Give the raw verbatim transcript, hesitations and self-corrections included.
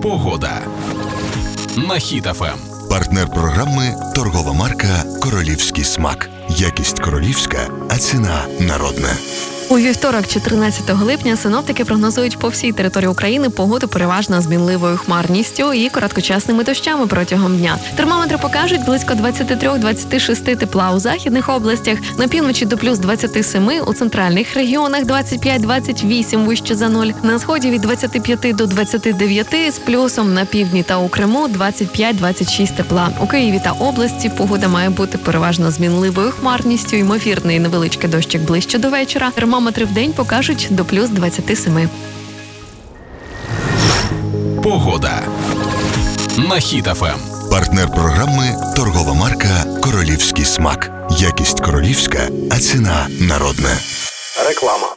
Погода на Хіт еф ем. Партнер програми – торгова марка «Королівський смак». Якість королівська, а ціна народна. У вівторок, чотирнадцятого липня, синоптики прогнозують по всій території України погоду переважно з мінливою хмарністю і короткочасними дощами протягом дня. Термометри покажуть близько двадцять три - двадцять шість тепла у західних областях, на півночі до плюс двадцять сім, у центральних регіонах двадцять п'ять - двадцять вісім вище за нуль, на сході від двадцять п'ять до двадцять дев'ять, з плюсом на півдні та у Криму двадцять п'ять - двадцять шість тепла. У Києві та області погода має бути переважно з мінливою хмарністю, ймовірний невеличкий дощик ближче до вечора. Термометри в день покажуть до плюс двадцять сім. Погода на Хіт еф ем. Партнер програми – торгова марка «Королівський смак». Якість королівська, а ціна народна. Реклама.